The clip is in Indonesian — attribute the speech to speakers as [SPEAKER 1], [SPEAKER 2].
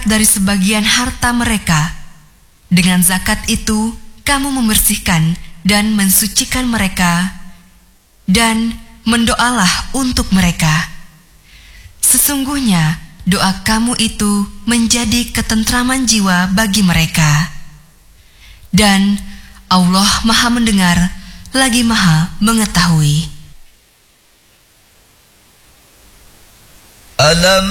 [SPEAKER 1] dari sebagian harta mereka. Dengan zakat itu, kamu membersihkan dan mensucikan mereka, dan mendoalah untuk mereka. Sesungguhnya, doa kamu itu menjadi ketentraman jiwa bagi mereka. Dan Allah Maha Mendengar lagi Maha Mengetahui.
[SPEAKER 2] Alam